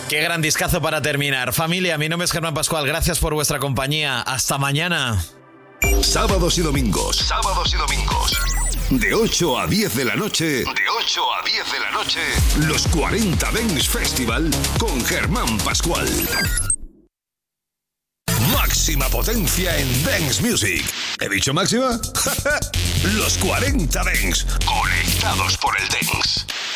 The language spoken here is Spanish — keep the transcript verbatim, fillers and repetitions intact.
Qué gran discazo para terminar. Familia, mi nombre es Germán Pascual. Gracias por vuestra compañía. Hasta mañana. Sábados y domingos. Sábados y domingos. De ocho a diez de la noche. De ocho a diez de la noche. Los cuarenta Dance Festival con Germán Pascual. Máxima potencia en Dance Music. ¿He dicho máxima? Los cuarenta Dance. Conectados por el Dance.